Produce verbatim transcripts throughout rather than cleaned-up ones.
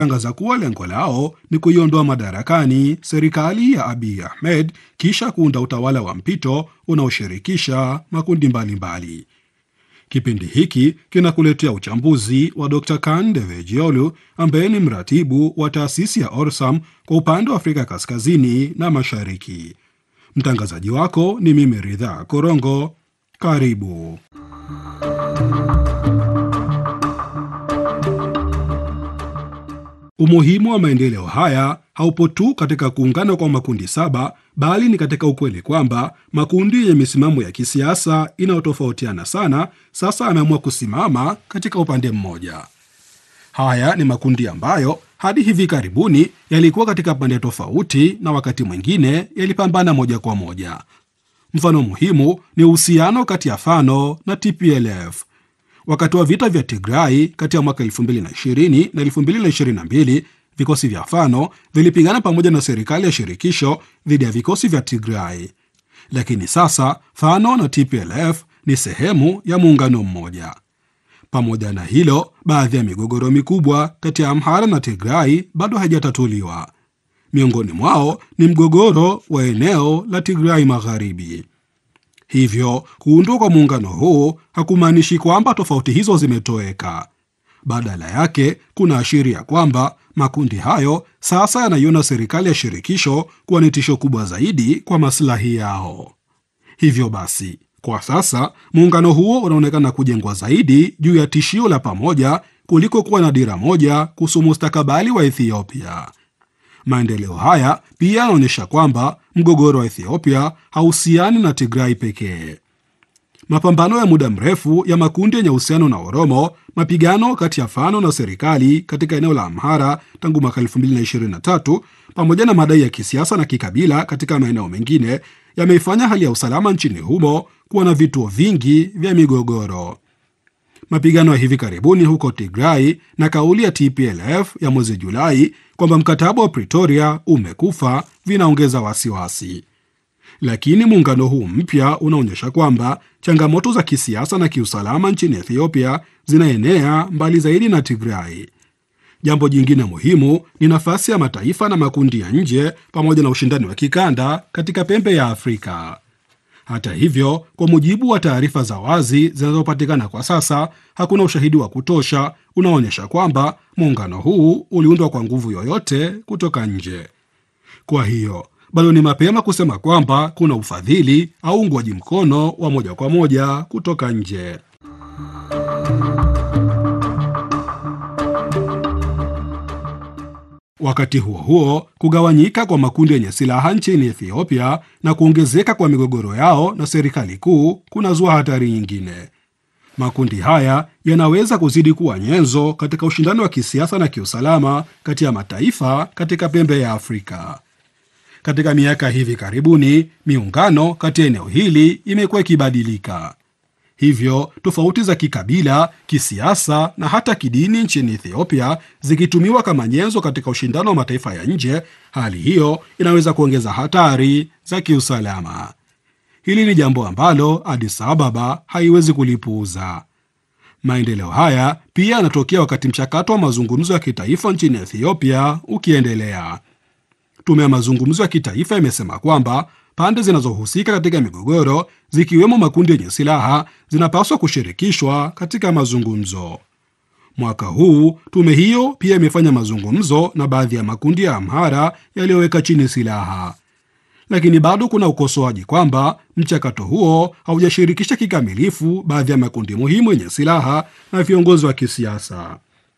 tangaza kuwa lengo lao ni kuiondoa madarakani serikali ya Abiy Ahmed kisha kuunda utawala wa mpito unaoshirikisha makundi mbalimbali mbali. Kipindi hiki kinakuletea uchambuzi wa Dokta Khan Devejiolu ambaye ni mratibu wa taasisi ya Orsam kwa upande wa Afrika Kaskazini na Mashariki. Mtangazaji wako ni mimi Ridha Korongo. Karibu. Umuhimu wa maendeleo haya haupo tu katika kuungana kwa makundi saba, bali ni katika ukweli kwamba makundi yenye misimamo ya kisiasa inayotofautiana sana sasa yameamua kusimama katika upande mmoja. Haya ni makundi ambayo hadi hivi karibuni yalikuwa katika pande tofauti na wakati mwingine yalipambana moja kwa moja. Mfano muhimu ni uhusiano kati ya Fano na T P L F. Wakati wa vita vya Tigray kati ya mwaka elfu mbili na ishirini na elfu mbili na ishirini na mbili, vikosi vya Fano vilipigana pamoja na serikali ya shirikisho dhidi ya vikosi vya Tigray. Lakini sasa Fano na T P L F ni sehemu ya muungano mmoja. Pamoja na hilo, baadhi ya migogoro mikubwa kati ya Amhara na Tigray bado haijatatuliwa. Miongoni mwao ni mgogoro wa eneo la Tigray Magharibi. Hivyo, kuundwa kwa muungano huu hakumaanishi kwamba tofauti hizo zimetoweka. Badala yake, kuna ashiria kwamba makundi hayo sasa yanaiona serikali ya shirikisho kuwa ni tisho kubwa zaidi kwa maslahi yao. Hivyo basi, kwa sasa muungano huo unaonekana kujengwa zaidi juu ya tishio la pamoja kuliko kuwa na dira moja kuhusu mustakabali wa Ethiopia. Maendeleo haya pia yanaonyesha kwamba mgogoro wa Ethiopia hauhusiani na Tigray pekee. Mapambano ya muda mrefu ya makundi yenye uhusiano na Oromo, mapigano kati ya Fano na serikali katika eneo la Amhara tangu mwaka elfu mbili na ishirini na tatu, pamoja na madai ya kisiasa na kikabila katika maeneo mengine yameifanya hali ya usalama nchini humo kuwa na vituo vingi vya migogoro. Mapigano ya hivi karibuni huko Tigray na kauli ya T P L F ya mwezi Julai kwamba mkataba wa Pretoria umekufa vinaongeza wasiwasi. Lakini muungano huu mpya unaonyesha kwamba changamoto za kisiasa na kiusalama nchini Ethiopia zinaenea mbali zaidi na Tigray. Jambo jingine muhimu ni nafasi ya mataifa na makundi ya nje pamoja na ushindani wa kikanda katika pembe ya Afrika. Hata hivyo, kwa mujibu wa taarifa za wazi zinazopatikana kwa sasa, hakuna ushahidi wa kutosha unaonyesha kwamba muungano huu uliundwa kwa nguvu yoyote kutoka nje. Kwa hiyo, bado ni mapema kusema kwamba kuna ufadhili au uungwaji mkono wa moja kwa moja kutoka nje. Wakati huo huo, kugawanyika kwa makundi yenye silaha nchini Ethiopia na kuongezeka kwa migogoro yao na serikali kuu kunazua hatari nyingine. Makundi haya yanaweza kuzidi kuwa nyenzo katika ushindani wa kisiasa na kiusalama kati ya mataifa katika pembe ya Afrika. Katika miaka hivi karibuni, miungano kati ya eneo hili imekuwa ikibadilika. Hivyo, tofauti za kikabila, kisiasa na hata kidini nchini Ethiopia zikitumiwa kama nyenzo katika ushindano wa mataifa ya nje, hali hiyo inaweza kuongeza hatari za kiusalama. Hili ni jambo ambalo Addis Ababa haiwezi kulipuuza. Maendeleo haya pia yanatokea wakati mchakato wa mazungumzo ya kitaifa nchini Ethiopia ukiendelea. Tume ya mazungumzo ya kitaifa imesema kwamba pande zinazohusika katika migogoro, zikiwemo makundi yenye silaha, zinapaswa kushirikishwa katika mazungumzo. Mwaka huu, tume hiyo pia imefanya mazungumzo na baadhi ya makundi ya Amhara yaliyoweka chini silaha. Lakini bado kuna ukosoaji kwamba mchakato huo haujashirikisha kikamilifu baadhi ya makundi muhimu yenye silaha na viongozi wa kisiasa.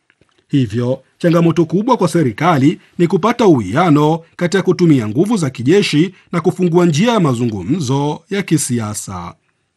Hivyo, changamoto kubwa kwa serikali ni kupata uwiano kati ya kutumia nguvu za kijeshi na kufungua njia ya mazungumzo ya kisiasa.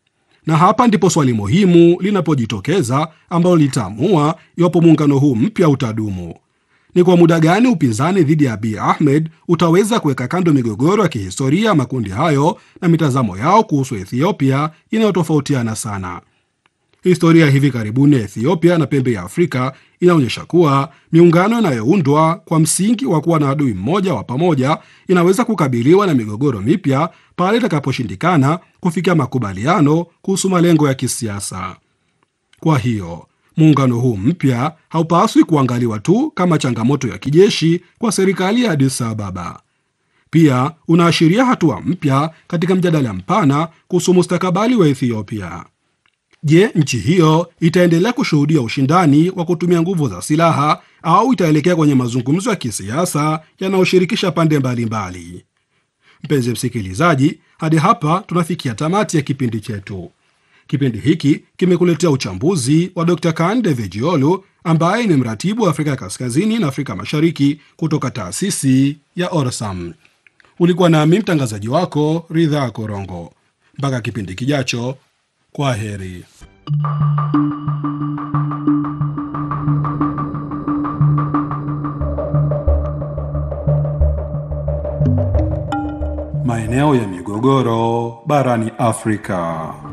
Na hapa ndipo swali muhimu linapojitokeza ambalo litaamua iwapo muungano huu mpya utadumu. Ni kwa muda gani upinzani dhidi ya Abiy Ahmed utaweza kuweka kando migogoro ya kihistoria makundi hayo na mitazamo yao kuhusu Ethiopia inayotofautiana sana. Historia hivi karibuni ya Ethiopia na pembe ya Afrika inaonyesha kuwa miungano inayoundwa kwa msingi wa kuwa na adui mmoja wa pamoja inaweza kukabiliwa na migogoro mipya pale itakaposhindikana kufikia makubaliano kuhusu malengo ya kisiasa. Kwa hiyo, Muungano huu mpya haupaswi kuangaliwa tu kama changamoto ya kijeshi kwa serikali ya Addis Ababa. Pia unaashiria hatua mpya katika mjadala mpana kuhusu mustakabali wa Ethiopia. Je, nchi hiyo itaendelea kushuhudia ushindani wa kutumia nguvu za silaha au itaelekea kwenye mazungumzo ya kisiasa yanayoshirikisha pande mbalimbali? Mpenzi msikilizaji, hadi hapa tunafikia tamati ya kipindi chetu. Kipindi hiki kimekuletea uchambuzi wa Dr Kande Vejiolu ambaye ni mratibu wa Afrika Kaskazini na Afrika Mashariki kutoka taasisi ya Orsam. Ulikuwa nami mtangazaji wako Ridha Korongo. Mpaka kipindi kijacho, kwa heri. Maeneo ya migogoro barani Afrika.